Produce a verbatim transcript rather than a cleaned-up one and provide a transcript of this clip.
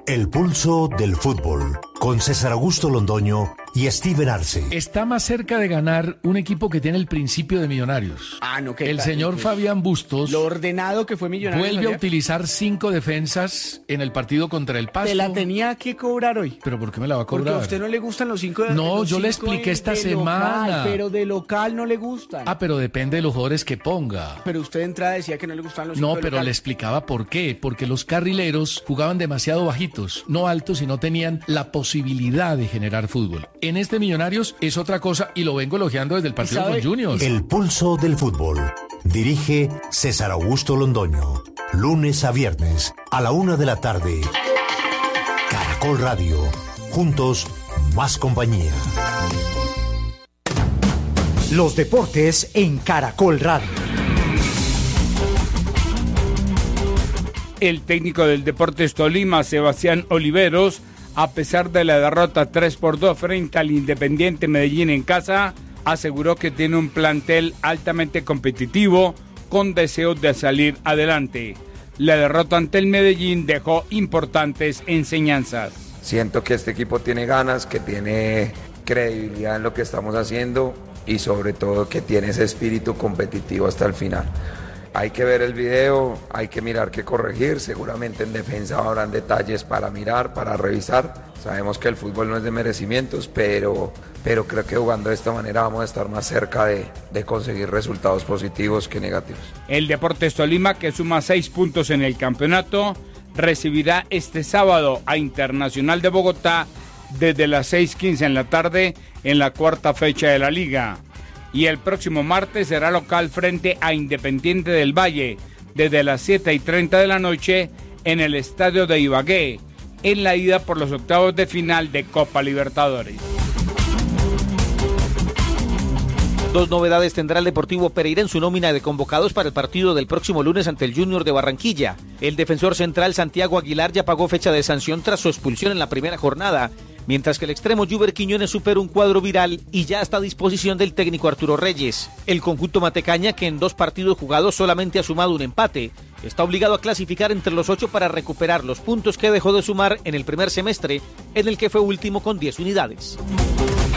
El pulso del fútbol, con César Augusto Londoño y Steven Arce. Está más cerca de ganar un equipo que tiene el principio de Millonarios. Ah, no, ¿qué El tal? señor Pues, Fabián Bustos, lo ordenado que fue Millonarios vuelve ayer. a utilizar cinco defensas en el partido contra el Pasto. Te la tenía que cobrar hoy. ¿Pero por qué me la va a Porque cobrar? a usted no le gustan los cinco de No, los yo le cinco expliqué de- esta de semana. Local, pero de local no le gustan. Ah, pero depende de los jugadores que ponga. Pero usted de entrada decía que no le gustaban los cinco No, de pero local. le explicaba por qué. Porque los carrileros jugaban demasiado bajitos, no altos, y no tenían la posibilidad de generar fútbol. En este Millonarios es otra cosa, y lo vengo elogiando desde el partido ¿Sabe? con Junior. El pulso del fútbol. Dirige César Augusto Londoño. Lunes a viernes, a la una de la tarde. Caracol Radio. Juntos, más compañía. Los deportes en Caracol Radio. El técnico del Deportes Tolima, Sebastián Oliveros, a pesar de la derrota tres por dos frente al Independiente Medellín en casa, aseguró que tiene un plantel altamente competitivo con deseos de salir adelante. La derrota ante el Medellín dejó importantes enseñanzas. Siento que este equipo tiene ganas, que tiene credibilidad en lo que estamos haciendo y sobre todo que tiene ese espíritu competitivo hasta el final. Hay que ver el video, hay que mirar qué corregir, seguramente en defensa habrán detalles para mirar, para revisar. Sabemos que el fútbol no es de merecimientos, pero, pero creo que jugando de esta manera vamos a estar más cerca de, de conseguir resultados positivos que negativos. El Deportes Tolima, que suma seis puntos en el campeonato, recibirá este sábado a Internacional de Bogotá desde las seis quince en la tarde en la cuarta fecha de la liga. Y el próximo martes será local frente a Independiente del Valle desde las siete y treinta de la noche en el estadio de Ibagué, en la ida por los octavos de final de Copa Libertadores. Dos novedades tendrá el Deportivo Pereira en su nómina de convocados para el partido del próximo lunes ante el Junior de Barranquilla. El defensor central Santiago Aguilar ya pagó fecha de sanción tras su expulsión en la primera jornada, mientras que el extremo Juber Quiñones supera un cuadro viral y ya está a disposición del técnico Arturo Reyes. El conjunto matecaña, que en dos partidos jugados solamente ha sumado un empate, está obligado a clasificar entre los ocho para recuperar los puntos que dejó de sumar en el primer semestre, en el que fue último con diez unidades.